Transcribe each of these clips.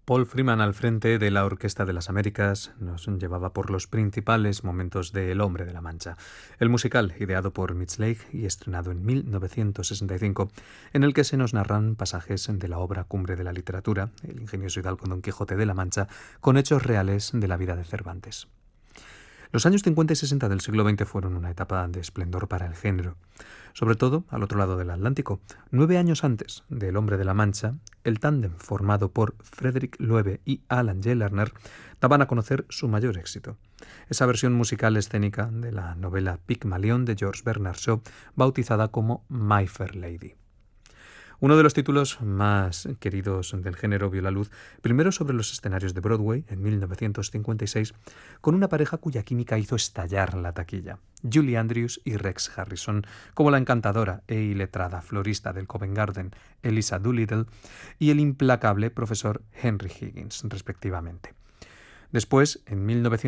Paul Freeman al frente de la Orquesta de las Américas nos llevaba por los principales momentos de El hombre de la Mancha, el musical ideado por Mitch Leigh y estrenado en 1965, en el que se nos narran pasajes de la obra cumbre de la literatura, el ingenioso hidalgo Don Quijote de la Mancha, con hechos reales de la vida de Cervantes. Los años 50 y 60 del siglo XX fueron una etapa de esplendor para el género. Sobre todo al otro lado del Atlántico. 9 años antes de El hombre de la Mancha, el tándem formado por Frederick Loewe y Alan J. Lerner daban a conocer su mayor éxito. Esa versión musical escénica de la novela Pigmalión de George Bernard Shaw, bautizada como My Fair Lady. Uno de los títulos más queridos del género vio la luz primero sobre los escenarios de Broadway en 1956 con una pareja cuya química hizo estallar la taquilla, Julie Andrews y Rex Harrison, como la encantadora e iletrada florista del Covent Garden, Eliza Doolittle, y el implacable profesor Henry Higgins, respectivamente. Después, en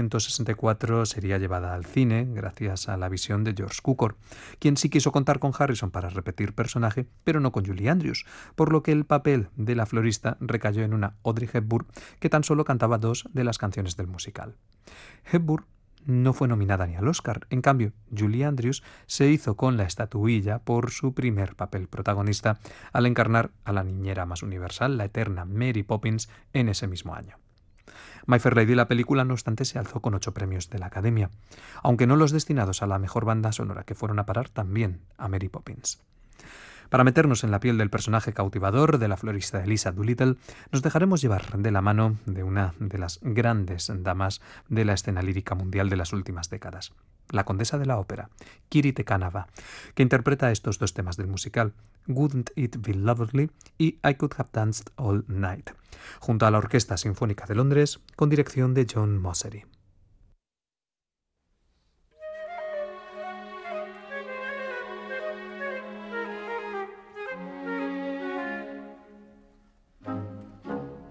1964, sería llevada al cine gracias a la visión de George Cukor, quien sí quiso contar con Harrison para repetir personaje, pero no con Julie Andrews, por lo que el papel de la florista recayó en una Audrey Hepburn que tan solo cantaba 2 de las canciones del musical. Hepburn no fue nominada ni al Oscar. En cambio, Julie Andrews se hizo con la estatuilla por su primer papel protagonista al encarnar a la niñera más universal, la eterna Mary Poppins, en ese mismo año. My Fair Lady, la película, no obstante, se alzó con 8 premios de la Academia, aunque no los destinados a la mejor banda sonora, que fueron a parar también a Mary Poppins. Para meternos en la piel del personaje cautivador de la florista Eliza Doolittle, nos dejaremos llevar de la mano de una de las grandes damas de la escena lírica mundial de las últimas décadas, la condesa de la ópera, Kiri Te Canava, que interpreta estos 2 temas del musical, Wouldn't It Be Lovely y I Could Have Danced All Night, junto a la Orquesta Sinfónica de Londres, con dirección de John Mossery.